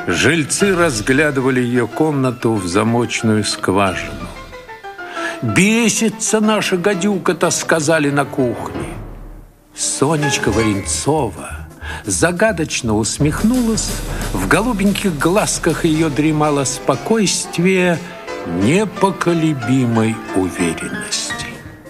Жильцы разглядывали ее комнату в замочную скважину. «Бесится наша гадюка-то», сказали на кухне. Сонечка Варенцова загадочно усмехнулась, в голубеньких глазках ее дремало спокойствие непоколебимой уверенности.